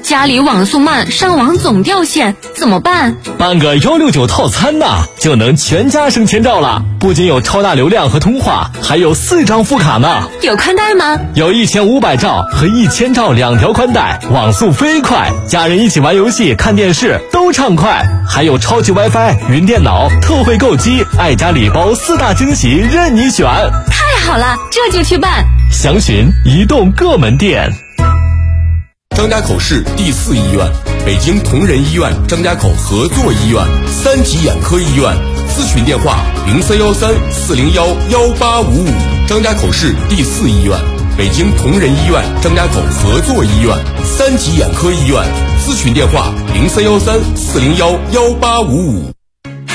家里网速慢，上网总掉线，怎么办？ 办个169套餐呐，就能全家省钱照了。不仅有超大流量和通话，还有4张副卡呢。 有宽带吗？ 有1500兆和1000兆2条宽带，网速飞快，家人一起玩游戏、看电视都畅快。还有超级 WiFi、云电脑、特惠购机、爱家礼包4大惊喜任你选。 太好了，这就去办。 详询移动各门店。 张家口市第4医院，北京同仁医院张家口合作医院，3级眼科医院，咨询电话0313-401-1855。张家口市第4医院，北京同仁医院张家口合作医院，3级眼科医院，咨询电话0313-401-1855。